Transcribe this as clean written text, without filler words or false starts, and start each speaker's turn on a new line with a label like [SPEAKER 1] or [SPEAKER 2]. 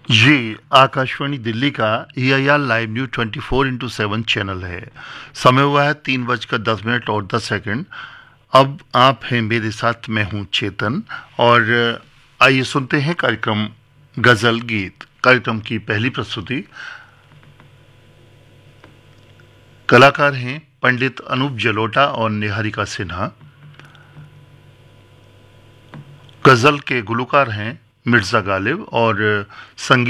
[SPEAKER 1] ये आकाशवाणी दिल्ली का EIR live news 24/7 channel है। समय हुआ है 3:10 और 10 सेकंड। अब आप हैं मेरे साथ, मैं हूं चेतन। और आइए सुनते हैं कार्यक्रम गजल गीत। कार्यक्रम की पहली प्रस्तुति, कलाकार हैं पंडित अनूप जलोटा और निहारिका सिन्हा। गजल के गुलकार हैं मिर्जा गालिब और संगीत